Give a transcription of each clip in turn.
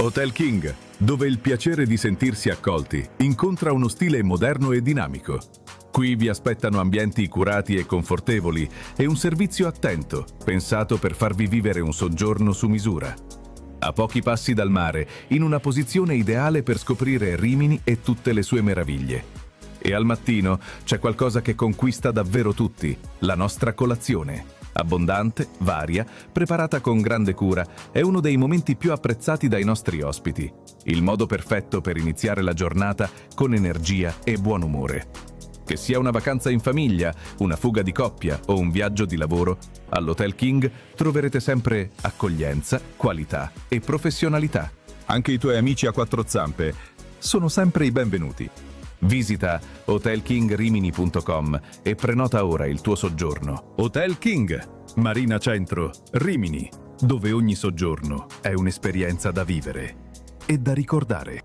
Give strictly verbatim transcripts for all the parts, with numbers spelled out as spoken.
Hotel King, dove il piacere di sentirsi accolti incontra uno stile moderno e dinamico. Qui vi aspettano ambienti curati e confortevoli e un servizio attento, pensato per farvi vivere un soggiorno su misura. A pochi passi dal mare, in una posizione ideale per scoprire Rimini e tutte le sue meraviglie. E al mattino c'è qualcosa che conquista davvero tutti, la nostra colazione. Abbondante, varia, preparata con grande cura, è uno dei momenti più apprezzati dai nostri ospiti. Il modo perfetto per iniziare la giornata con energia e buon umore. Che sia una vacanza in famiglia, una fuga di coppia o un viaggio di lavoro, all'Hotel King troverete sempre accoglienza, qualità e professionalità. Anche i tuoi amici a quattro zampe sono sempre i benvenuti. Visita hotel king rimini punto com e prenota ora il tuo soggiorno. Hotel King, Marina Centro, Rimini, dove ogni soggiorno è un'esperienza da vivere e da ricordare.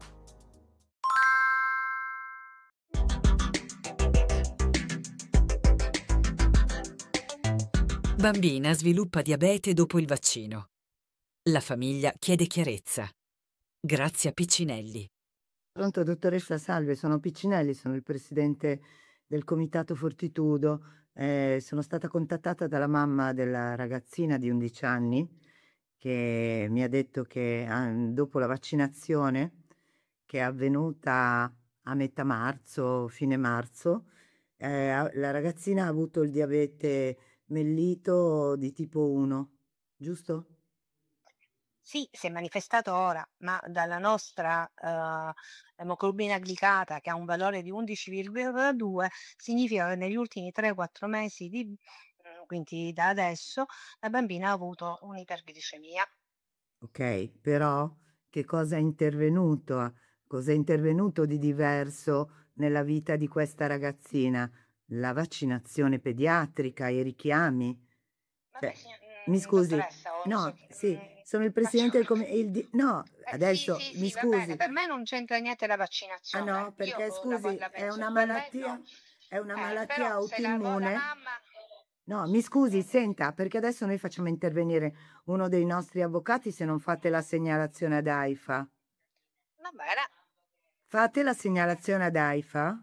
Bambina sviluppa diabete dopo il vaccino. La famiglia chiede chiarezza. Grazia Piccinelli. Pronto, dottoressa, salve, sono Piccinelli, sono il presidente del Comitato Fortitudo. Eh, sono stata contattata dalla mamma della ragazzina di undici anni che mi ha detto che ah, dopo la vaccinazione, che è avvenuta a metà marzo, fine marzo, eh, ha- la ragazzina ha avuto il diabete mellito di tipo uno, giusto? Sì, si è manifestato ora, ma dalla nostra eh, emoglobina glicata, che ha un valore di undici virgola due, significa che negli ultimi tre quattro mesi, di, mm, quindi da adesso, la bambina ha avuto un'iperglicemia. Ok, però che cosa è intervenuto? Cosa è intervenuto di diverso nella vita di questa ragazzina? La vaccinazione pediatrica, i richiami? Vabbè, Cioè, signor- mi mm, scusi, dottoressa, ho non so no, che... sì, mm, sono il faccio... presidente del comitato. No, Eh, sì, adesso sì, mi sì, va bene, scusi. per me non c'entra niente la Ah vaccinazione. no, Io perché eh, la, vo- scusi, la è penso una come lei, no. malattia, è una Eh, malattia però se la, vo- la autoimmune. mamma... No, mi scusi, Mm. senta, perché adesso noi facciamo intervenire uno dei nostri avvocati se non fate la segnalazione ad AIFA. Va bene. Fate la segnalazione ad AIFA?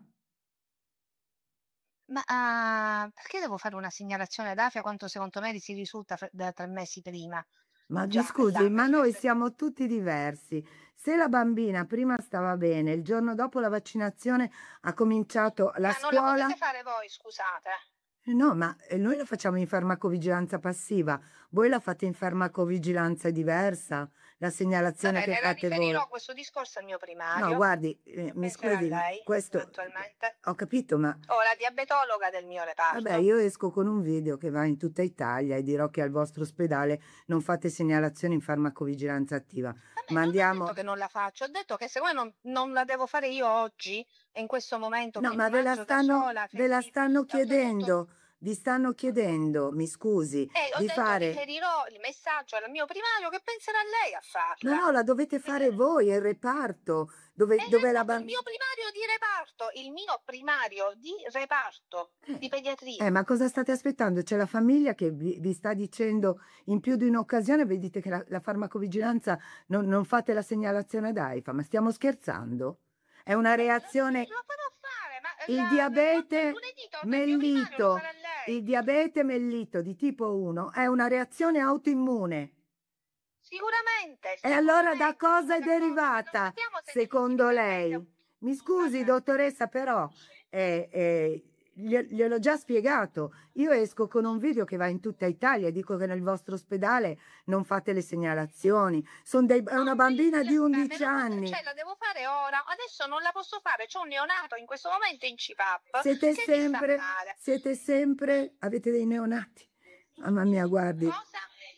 Ma ah, perché devo fare una segnalazione ad AFIA quanto secondo me si risulta fre- da tre mesi prima? Ma mi Già, scusi, da, ma perché noi se... siamo tutti diversi. Se la bambina prima stava bene, il giorno dopo la vaccinazione ha cominciato la Ma non la scuola. potete fare voi, scusate. Eh No, ma eh, noi la facciamo in farmacovigilanza passiva, voi la fate in farmacovigilanza diversa, la Va segnalazione che bene, la fate voi. riferirò questo discorso al mio No, primario. guardi, eh, Che mi penserà scusi, ma lei, questo eventualmente? ho capito, ma O la diabetologa del mio vabbè, reparto. io esco con un video che va in tutta Italia e dirò che al vostro ospedale non fate segnalazione in farmacovigilanza attiva. Vabbè, Ma non ho detto andiamo. che non la faccio, ho detto che secondo me non, non la devo fare io oggi, e in questo momento No, che ma ve la mangio da stanno, sola, ve la festiva. stanno Oltretutto, chiedendo, vi stanno chiedendo, mi scusi, eh, ho di detto fare. riferirò il messaggio al mio primario, che penserà lei a No, farla. no, la dovete Mi fare pre- voi, il reparto, dove, E dove la esatto, il bambina. mio primario di reparto, il mio primario di reparto di Eh, pediatria. ma cosa state aspettando? C'è la famiglia che vi, vi sta dicendo in più di un'occasione, vi dite che la, la farmacovigilanza non, non fate la segnalazione ad AIFA, ma stiamo scherzando? È una Vabbè, non reazione. lo farò fare, ma Il la, la- diabete lunedì torna il mio primario, lo mellito, farà lei. il diabete mellito di tipo uno è una reazione autoimmune. Sicuramente, E allora da sicuramente, cosa è l'unica cosa che non derivata, sappiamo se secondo sicuramente... lei? Mi scusi, Vabbè. dottoressa, però eh, eh, glie- gliel'ho già spiegato. Io esco con un video che va in tutta Italia e dico che nel vostro ospedale non fate le segnalazioni. Son dei- è una No, bambina di bellissima, me undici lo posso- anni. cioè la devo fare ora, adesso non la posso fare, c'ho un neonato in questo momento in C PAP Siete che mi sta sempre, male. siete sempre, avete dei neonati. Mamma mia, guardi. Cosa?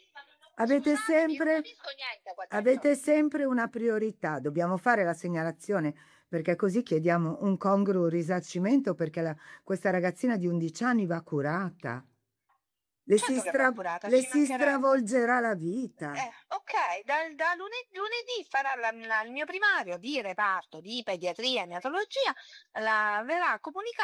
Avete Scusatemi, non sempre, capisco niente qua dentro. avete sempre una priorità. Dobbiamo fare la segnalazione perché così chiediamo un congruo risarcimento perché la- questa ragazzina di undici anni va curata. Le si, Certo che va stra- curata, le ci si mancherebbe. stravolgerà la vita. Eh, ok, dal, da lunedì, lunedì farà la- la- il mio primario di reparto di pediatria e neonatologia, la, verrà comunicato